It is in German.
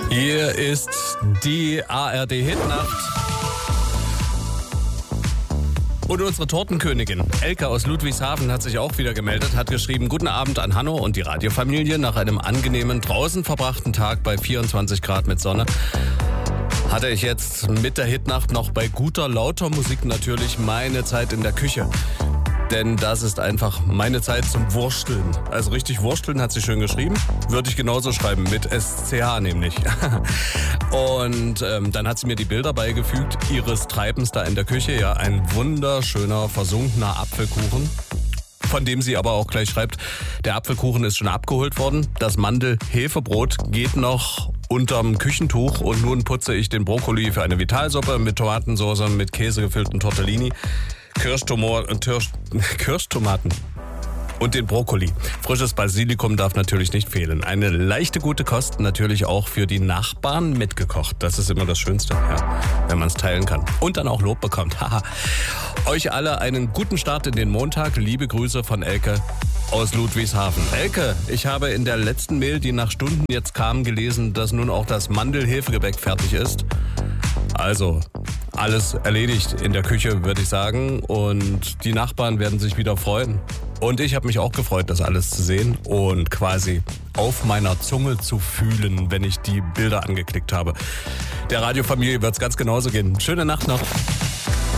Hier ist die ARD-Hitnacht. Und unsere Tortenkönigin Elke aus Ludwigshafen hat sich auch wieder gemeldet, hat geschrieben: Guten Abend an Hanno und die Radiofamilie. Nach einem angenehmen draußen verbrachten Tag bei 24 Grad mit Sonne hatte ich jetzt mit der Hitnacht noch bei guter, lauter Musik natürlich meine Zeit in der Küche. Denn das ist einfach meine Zeit zum Wursteln. Also richtig wursteln hat sie schön geschrieben. Würde ich genauso schreiben, mit SCH nämlich. Und dann hat sie mir die Bilder beigefügt ihres Treibens da in der Küche. Ja, ein wunderschöner, versunkener Apfelkuchen, von dem sie aber auch gleich schreibt, der Apfelkuchen ist schon abgeholt worden. Das Mandel-Hefebrot geht noch unterm Küchentuch und nun putze ich den Brokkoli für eine Vitalsuppe mit Tomatensauce, mit Käse gefüllten Tortellini, Kirschtomaten und den Brokkoli. Frisches Basilikum darf natürlich nicht fehlen. Eine leichte, gute Kost, natürlich auch für die Nachbarn mitgekocht. Das ist immer das Schönste, ja, wenn man es teilen kann. Und dann auch Lob bekommt. Haha. Euch alle einen guten Start in den Montag. Liebe Grüße von Elke aus Ludwigshafen. Elke, ich habe in der letzten Mail, die nach Stunden jetzt kam, gelesen, dass nun auch das Mandel-Hefegebäck fertig ist. Also, alles erledigt in der Küche, würde ich sagen. Und die Nachbarn werden sich wieder freuen. Und ich habe mich auch gefreut, das alles zu sehen und quasi auf meiner Zunge zu fühlen, wenn ich die Bilder angeklickt habe. Der Radiofamilie wird es ganz genauso gehen. Schöne Nacht noch.